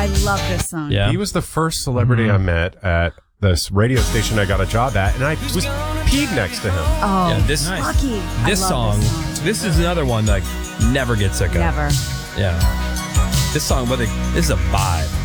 I love this song. Yeah. He was the first celebrity I met at this radio station I got a job at, and I was peed next to him. Oh, Yeah, this lucky. this I song, love this song. this is another one that I never get sick of. Never. Yeah. This song, this is a vibe.